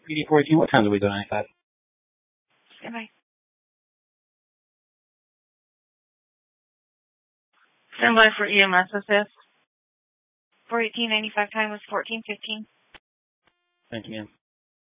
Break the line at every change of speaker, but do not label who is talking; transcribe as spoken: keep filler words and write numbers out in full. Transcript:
P D fourteen, what time do we go ninety-five?
Stand by. Stand by for E M S assist. four eighteen ninety-five time was fourteen fifteen.
Thank you, ma'am.